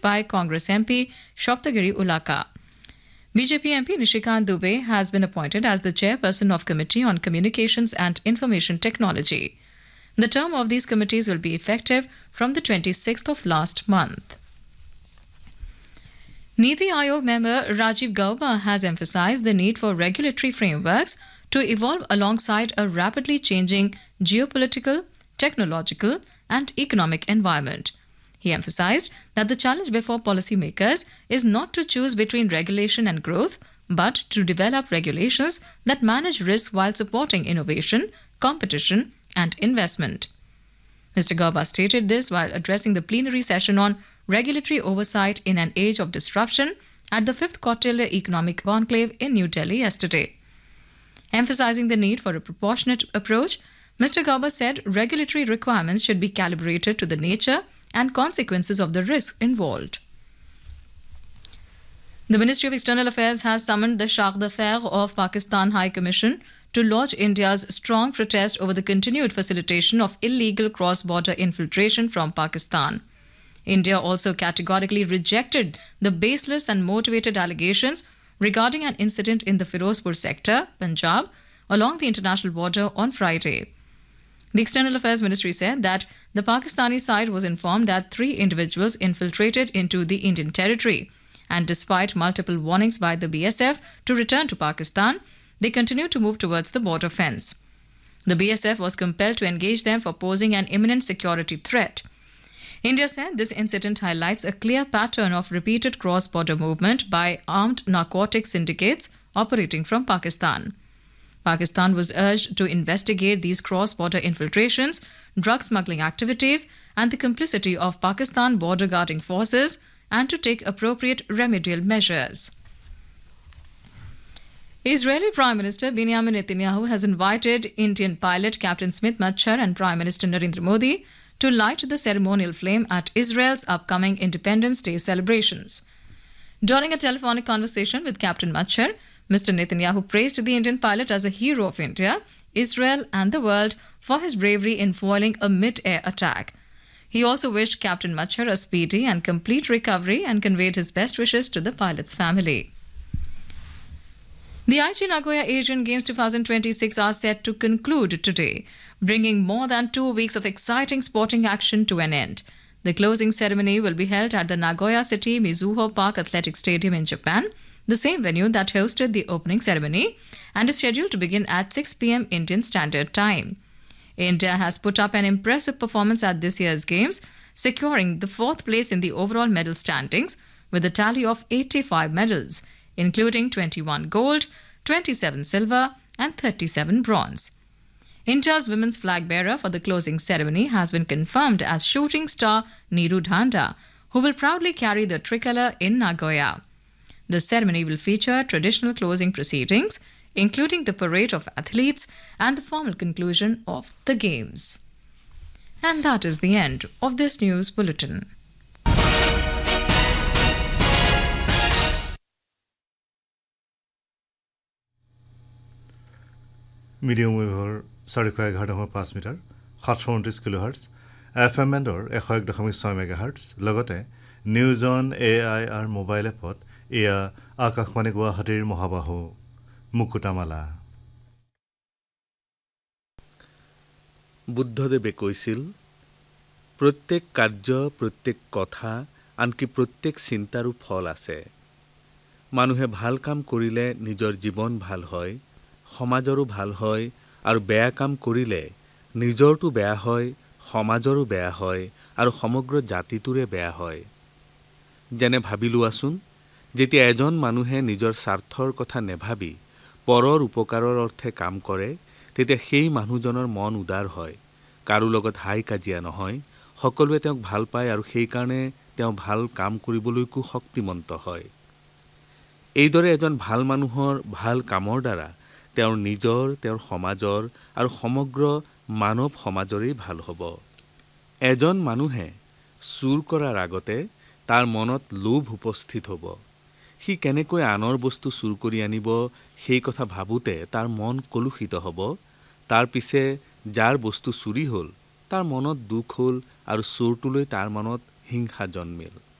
by Congress MP Shoptagiri Ulaka. BJP MP Nishikant Dubey has been appointed as the chairperson of Committee on Communications and Information Technology. The term of these committees will be effective from the 26th of last month. Niti Aayog member Rajiv Gauba has emphasized the need for regulatory frameworks to evolve alongside a rapidly changing geopolitical, technological, and economic environment. He emphasized that the challenge before policymakers is not to choose between regulation and growth, but to develop regulations that manage risk while supporting innovation, competition, and investment. Mr. Gauba stated this while addressing the plenary session on regulatory oversight in an age of disruption at the 5th Kautilya Economic Conclave in New Delhi yesterday. Emphasizing the need for a proportionate approach, Mr. Gauba said regulatory requirements should be calibrated to the nature and consequences of the risks involved. The Ministry of External Affairs has summoned the Chargé d'Affaires of Pakistan High Commission to lodge India's strong protest over the continued facilitation of illegal cross-border infiltration from Pakistan. India also categorically rejected the baseless and motivated allegations regarding an incident in the Firozpur sector, Punjab, along the international border on Friday. The External Affairs Ministry said that the Pakistani side was informed that 3 individuals infiltrated into the Indian territory, and despite multiple warnings by the BSF to return to Pakistan, they continued to move towards the border fence. The BSF was compelled to engage them for posing an imminent security threat. India said this incident highlights a clear pattern of repeated cross-border movement by armed narcotics syndicates operating from Pakistan. Pakistan was urged to investigate these cross-border infiltrations, drug smuggling activities, and the complicity of Pakistan border guarding forces, and to take appropriate remedial measures. Israeli Prime Minister Benjamin Netanyahu has invited Indian pilot Captain Smit Machar and Prime Minister Narendra Modi to light the ceremonial flame at Israel's upcoming Independence Day celebrations. During a telephonic conversation with Captain Machar, Mr. Netanyahu praised the Indian pilot as a hero of India, Israel, and the world for his bravery in foiling a mid-air attack. He also wished Captain Machar a speedy and complete recovery and conveyed his best wishes to the pilot's family. The Aichi Nagoya Asian Games 2026 are set to conclude today, bringing more than 2 weeks of exciting sporting action to an end. The closing ceremony will be held at the Nagoya City Mizuho Park Athletic Stadium in Japan, the same venue that hosted the opening ceremony, and is scheduled to begin at 6 p.m. Indian Standard Time. India has put up an impressive performance at this year's Games, securing the 4th place in the overall medal standings with a tally of 85 medals, including 21 gold, 27 silver, and 37 bronze. India's women's flag bearer for the closing ceremony has been confirmed as shooting star Neeru Dhanda, who will proudly carry the tricolour in Nagoya. The ceremony will feature traditional closing proceedings, including the parade of athletes and the formal conclusion of the Games. And that is the end of this news bulletin. Medium wave 11.5 meter, 729 kilohertz, FM bandor 101.6 megahertz, লগতে news on AIR mobile এপত এয়া আকাশবাণী গুৱাহাটীৰ মহাবাহু মুকুতামালা। বুদ্ধদেৱে কৈছিল, প্ৰত্যেক কাৰ্য, প্ৰত্যেক কথা, আনকি প্ৰত্যেক চিন্তাৰো ফল আছে। মানুহে ভাল কাম কৰিলে নিজৰ জীৱন ভাল হয়, সমাজৰো ভাল হয়, আৰু বেয়া কাম কৰিলে নিজৰটো বেয়া হয়, সমাজৰো বেয়া হয়, আৰু সমগ্ৰ জাতিটোৰে বেয়া হয়। যেনে ভাবি লোৱাচোন, যেতিয়া এজন মানুহে নিজৰ স্বাৰ্থৰ কথা নেভাবি পৰৰ উপকাৰৰ অৰ্থে কাম কৰে, তেতিয়া সেই মানুহজনৰ মন উদাৰ হয়, কাৰো লগত হাই কাজিয়া নহয়, সকলোৱে তেওঁক ভাল পায় আৰু সেই কাৰণে তেওঁ ভাল কাম কৰিবলৈকো শক্তিমন্ত হয়। এইদৰে এজন ভাল মানুহৰ ভাল কামৰ দ্বাৰা তেওঁৰ নিজৰ, তেওঁৰ সমাজৰ আৰু সমগ্ৰ মানৱ সমাজৰেই ভাল হ'ব। এজন মানুহে চুৰ কৰাৰ আগতে তাৰ মনত লোভ উপস্থিত হ'ব। সি কেনেকৈ আনৰ বস্তু চুৰ কৰি আনিব সেই কথা ভাবোতে তাৰ মন কলুষিত হ'ব। তাৰ পিছে যাৰ বস্তু চুৰি হ'ল তাৰ মনত দুখ হ'ল আৰু চোৰটোলৈ তাৰ মনত হিংসা জন্মিল।